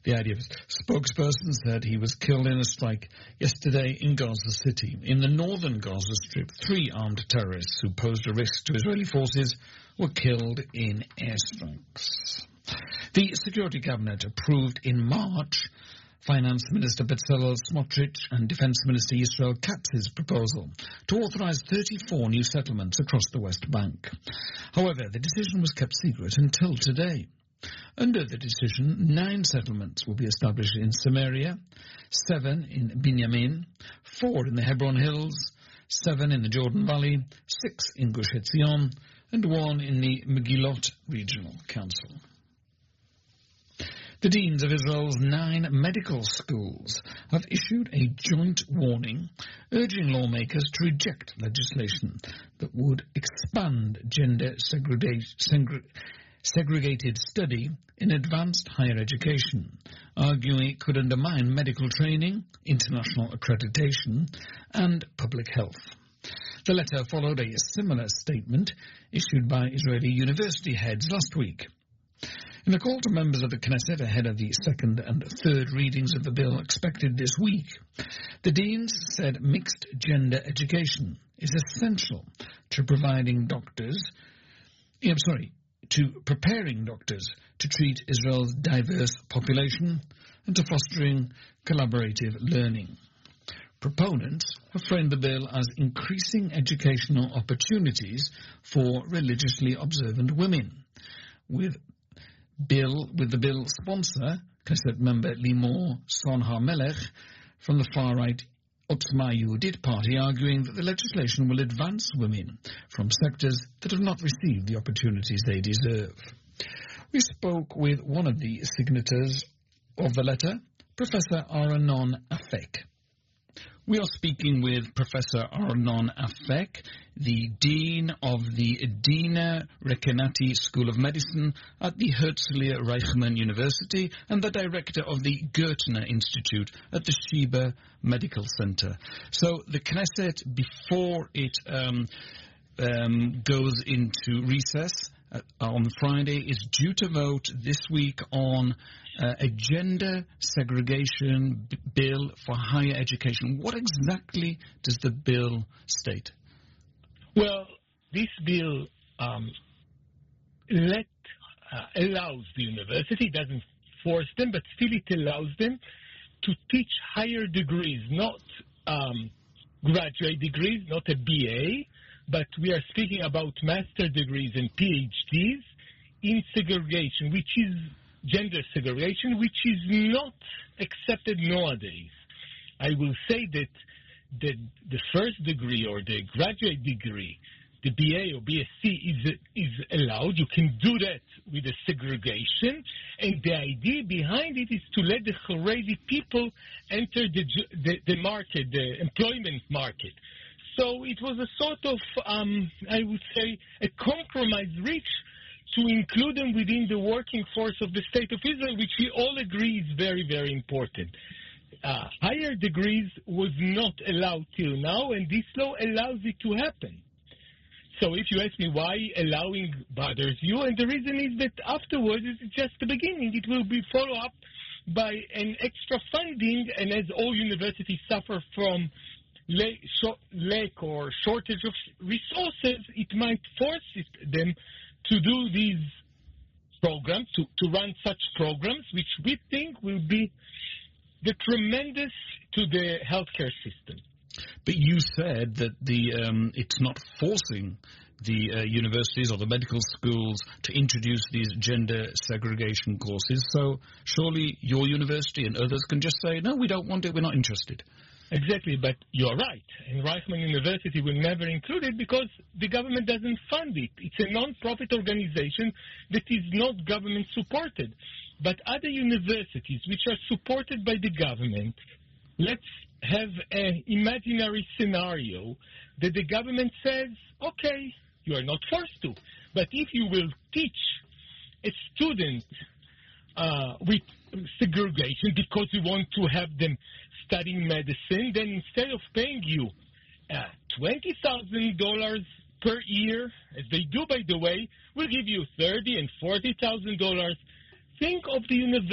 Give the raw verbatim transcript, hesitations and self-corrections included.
The I D F spokesperson said he was killed in a strike yesterday in Gaza City. In the northern Gaza Strip, three armed terrorists who posed a risk to Israeli forces were killed in airstrikes. The Security Cabinet approved in March Finance Minister Bezalel Smotrich and Defence Minister Yisrael Katz's proposal to authorise thirty-four new settlements across the West Bank. However, the decision was kept secret until today. Under the decision, nine settlements will be established in Samaria, seven in Binyamin, four in the Hebron Hills, seven in the Jordan Valley, six in Gush Etzion, and one in the Megillot Regional Council. The deans of Israel's nine medical schools have issued a joint warning urging lawmakers to reject legislation that would expand gender segregate, segre, segregated study in advanced higher education, arguing it could undermine medical training, international accreditation, and public health. The letter followed a similar statement issued by Israeli university heads last week. In a call to members of the Knesset ahead of the second and third readings of the bill expected this week, the deans said mixed gender education is essential to providing doctors, I'm sorry, to preparing doctors to treat Israel's diverse population and to fostering collaborative learning. Proponents have framed the bill as increasing educational opportunities for religiously observant women, with Bill with the bill sponsor, Knesset member Limor Son HaMelech from the far-right Otzma Yehudit party, arguing that the legislation will advance women from sectors that have not received the opportunities they deserve. We spoke with one of the signatories of the letter, Professor Aranon Afek. We are speaking with Professor Aranon Afek, the Dean of the Dina Rekenati School of Medicine at the Herzliya Reichman University and the Director of the Gertner Institute at the Sheba Medical Center. So the Knesset, before it um, um, goes into recess uh, on Friday, is due to vote this week on Uh, a gender segregation b- bill for higher education. What exactly does the bill state? Well, this bill um, let uh, allows the university, doesn't force them, but still it allows them to teach higher degrees, not um, graduate degrees, not a B A, but we are speaking about master degrees and P H Ds in segregation, which is gender segregation, which is not accepted nowadays. I will say that the, the first degree or the graduate degree, the B A or B S c is, is allowed. You can do that with a segregation. And the idea behind it is to let the Haredi people enter the, the, the market, the employment market. So it was a sort of, um, I would say, a compromise reached to include them within the working force of the State of Israel, which we all agree is very, very important. Uh, higher degrees was not allowed till now, and this law allows it to happen. So if you ask me why allowing bothers you, and the reason is that afterwards, it's just the beginning. It will be followed up by an extra funding, and as all universities suffer from lack or shortage of resources, it might force it, them to do these programs, to, to run such programs, which we think will be the tremendous to the healthcare system. But you said that the um, it's not forcing the uh, universities or the medical schools to introduce these gender segregation courses. So surely your university and others can just say, no, we don't want it, we're not interested. Exactly, but you're right. And Reichman University will never include it because the government doesn't fund it. It's a non-profit organization that is not government-supported. But other universities which are supported by the government, let's have an imaginary scenario that the government says, okay, you are not forced to, but if you will teach a student uh, with segregation because we want to have them studying medicine, then instead of paying you uh, twenty thousand dollars per year, as they do, by the way, we'll give you thirty thousand dollars and forty thousand dollars. Think of the university